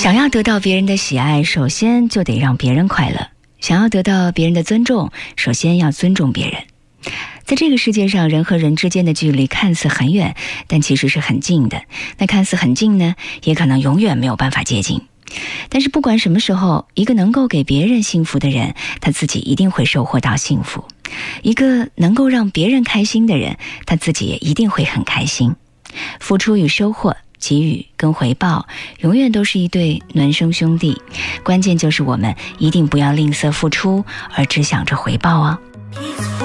想要得到别人的喜爱，首先就得让别人快乐；想要得到别人的尊重，首先要尊重别人。在这个世界上，人和人之间的距离看似很远，但其实是很近的。那看似很近呢，也可能永远没有办法接近。但是不管什么时候，一个能够给别人幸福的人，他自己一定会收获到幸福；一个能够让别人开心的人，他自己也一定会很开心。付出与收获，给予跟回报，永远都是一对孪生兄弟。关键就是我们一定不要吝啬付出，而只想着回报哦。